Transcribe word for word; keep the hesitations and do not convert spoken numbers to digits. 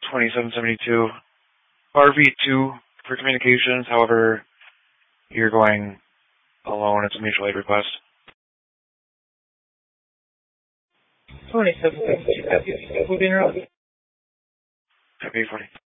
twenty-seven seventy-two. R V two for communications, however, you're going alone. It's a mutual aid request. twenty-seven seventy-two. Copy. Moving around. Copy forty.